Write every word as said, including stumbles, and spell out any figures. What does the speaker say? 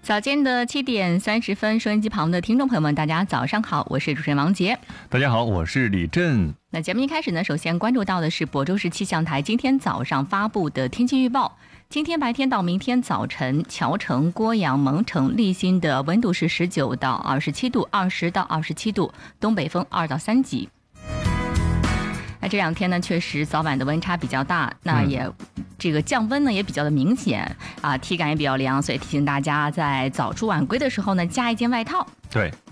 早间的七点三十分，收音机旁的听众朋友们，大家早上好，我是主持人王杰。 大家好，我是李振。 那节目一开始呢，首先关注到的是亳州市气象台今天早上发布的天气预报。今天白天到明天早晨，侨城、郭阳、蒙城、立新的温度是十九到二十七度，二十到二十七度，东北风二到三级。那这两天呢，确实早晚的温差比较大，那也、嗯、这个降温呢也比较的明显啊，体感也比较凉，所以提醒大家在早出晚归的时候呢，加一件外套。 对，